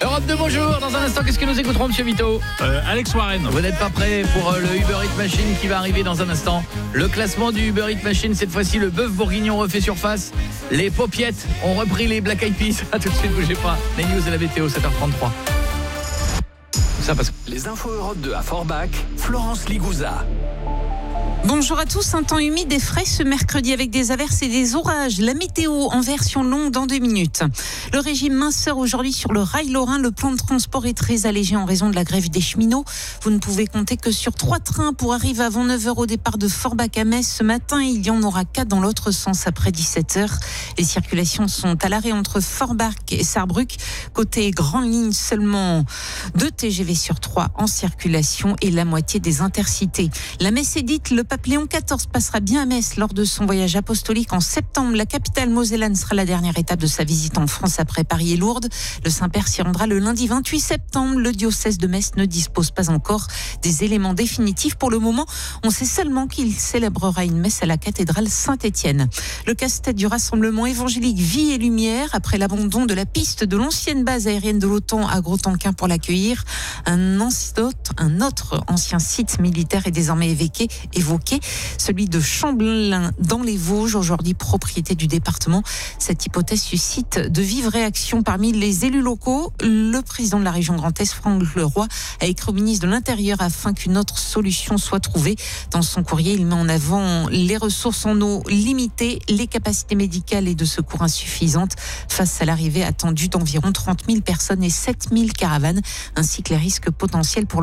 Europe 2, bonjour. Dans un instant, qu'est-ce que nous écouterons, monsieur Vito? Alex Warren. Vous n'êtes pas prêt pour le Uber Eats Machine qui va arriver dans un instant. Le classement du Uber Eats Machine, cette fois-ci, le bœuf bourguignon refait surface. Les paupiettes ont repris les Black Eyed Peas. A tout de suite, bougez pas. Les news et la météo, 7h33. Ça parce que... Les infos Europe 2 à Forbach, Florence Ligouza. Bonjour à tous, un temps humide et frais ce mercredi avec des averses et des orages. La météo en version longue dans 2 minutes. Le régime minceur aujourd'hui sur le rail lorrain. Le plan de transport est très allégé en raison de la grève des cheminots. Vous ne pouvez compter que sur 3 trains pour arriver avant 9h au départ de Forbach à Metz. Ce matin, il y en aura 4 dans l'autre sens après 17h. Les circulations sont à l'arrêt entre Forbach et Sarrebruck. Côté grande ligne, seulement 2 TGV sur 3 en circulation et la moitié des intercités. La messe est dite, le pape Léon XIV passera bien à Metz lors de son voyage apostolique en septembre. La capitale mosellane sera la dernière étape de sa visite en France après Paris et Lourdes. Le Saint-Père s'y rendra le lundi 28 septembre. Le diocèse de Metz ne dispose pas encore des éléments définitifs. Pour le moment, on sait seulement qu'il célébrera une messe à la cathédrale Saint-Étienne. Le casse-tête du rassemblement évangélique Vie et Lumière, après l'abandon de la piste de l'ancienne base aérienne de l'OTAN à Gros-Tanquin pour l'accueillir, un autre ancien site militaire est désormais évoqué, celui de Chambelin dans les Vosges, aujourd'hui propriété du département. Cette hypothèse suscite de vives réactions parmi les élus locaux. Le président de la région Grand Est, Franck Leroy, a écrit au ministre de l'Intérieur afin qu'une autre solution soit trouvée. Dans son courrier, il met en avant les ressources en eau limitées, les capacités médicales et de secours insuffisantes face à l'arrivée attendue d'environ 30 000 personnes et 7 000 caravanes, ainsi que les risques potentiels pour